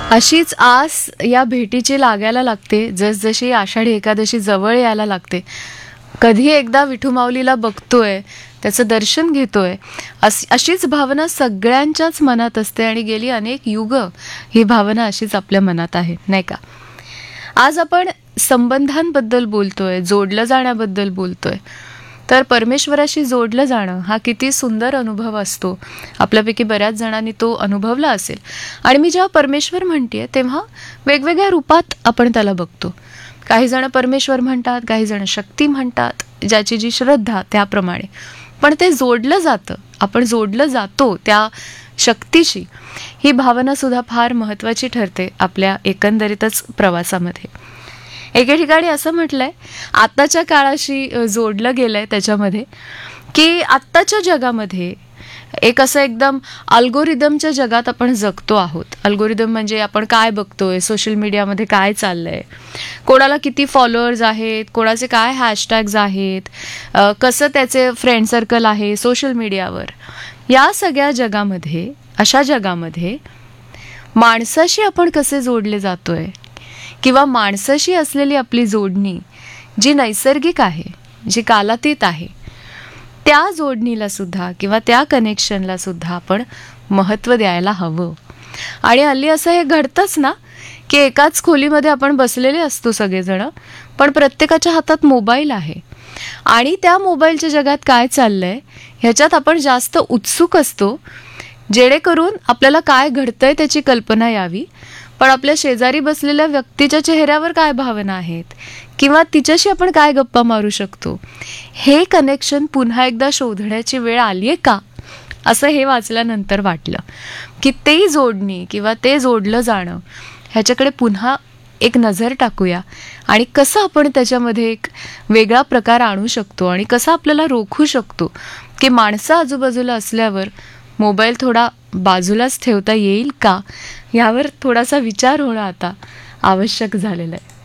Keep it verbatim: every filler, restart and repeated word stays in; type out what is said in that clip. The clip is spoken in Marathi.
अशीच आस या भेटीची लागायला लागते जसजशी आषाढी एकादशी जवळ यायला लागते. कधी एकदा विठू माऊलीला बघतोय, त्याचं दर्शन घेतोय, अस अशीच भावना सगळ्यांच्याच मनात असते आणि गेली अनेक युग ही भावना अशीच आपल्या मनात आहे, नाही का? आज आपण संबंधांबद्दल बोलतोय, जोडलं जाण्याबद्दल बोलतोय. तर परमेश्वराशी जोडलं जाणं हा किती सुंदर अनुभव असतो. आपल्यापैकी बऱ्याच जणांनी तो अनुभवला असेल. आणि मी जेव्हा परमेश्वर म्हणतेय तेव्हा वेगवेगळ्या रूपात आपण त्याला बघतो. काही जण परमेश्वर म्हणतात, काही जण शक्ती म्हणतात, ज्याची जी श्रद्धा त्याप्रमाणे. पण ते जोडलं जातं, आपण जोडलं जातो त्या शक्तीशी, ही भावना सुद्धा फार महत्त्वाची ठरते आपल्या एकंदरीतच प्रवासामध्ये. एके ठिकाणी असं म्हटलंय, आत्ताच्या काळाशी जोडलं गेलंय त्याच्यामध्ये, की आत्ताच्या जगामध्ये एक असं एकदम अल्गोरिदमच्या जगात आपण जगतो आहोत. अल्गोरिदम म्हणजे आपण काय बघतोय, सोशल मीडियामध्ये काय चाललंय, कोणाला किती फॉलोअर्स आहेत, कोणाचे काय हॅशटॅग्स आहेत, कसं त्याचे फ्रेंड सर्कल आहे सोशल मीडियावर. या सगळ्या जगामध्ये, अशा जगामध्ये माणसाशी आपण कसे जोडले जातोय, किंवा माणसाशी असलेली आपली जोडणी जी नैसर्गिक आहे, जी कालातीत आहे, त्या जोडणीला सुद्धा किंवा त्या कनेक्शनला सुद्धा आपण महत्त्व द्यायला हवं. आणि हल्ली असं हे घडतंच ना, की एकाच खोलीमध्ये आपण बसलेले असतो सगळेजण, पण प्रत्येकाच्या हातात मोबाईल आहे आणि त्या मोबाईलच्या जगात काय चाललंय ह्याच्यात आपण जास्त उत्सुक असतो, जेणेकरून आपल्याला काय घडतंय त्याची कल्पना यावी. पण आपल्या शेजारी बसलेल्या व्यक्तीच्या चेहऱ्यावर काय भावना आहेत, किंवा तिच्याशी आपण काय गप्पा मारू शकतो, हे कनेक्शन पुन्हा एकदा शोधण्याची वेळ आली आहे का, असं हे वाचल्यानंतर वाटलं. की ते जोडणी किंवा ते जोडलं जाणं ह्याच्याकडे पुन्हा एक नजर टाकूया आणि कसं आपण त्याच्यामध्ये एक वेगळा प्रकार आणू शकतो आणि कसं आपल्याला रोखू शकतो की माणसं आजूबाजूला असल्यावर मोबाईल थोडा बाजूलाच ठेवता येईल का, यावर थोडासा विचार होणं आता आवश्यक झालेलं आहे.